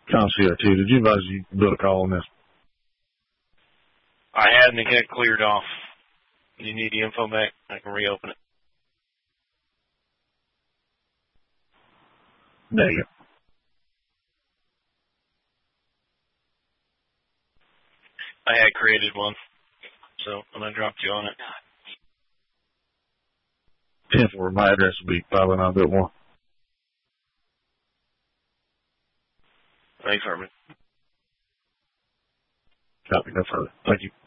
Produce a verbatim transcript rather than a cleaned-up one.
concierge too. Did you advise you build a call on this? I had, and it got cleared off. You need the info back? I can reopen it. There you go. I had created one, so I'm going to drop you on it. ten for my address will be five oh nine bit one. Thanks, Herman. Copy, no further. Thank you.